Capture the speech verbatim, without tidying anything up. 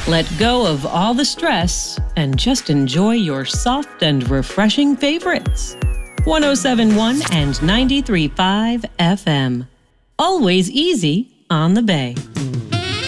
Let go of all the stress and just enjoy your soft and refreshing favorites. one oh seven point one and ninety-three point five F M. Always easy on the Bay.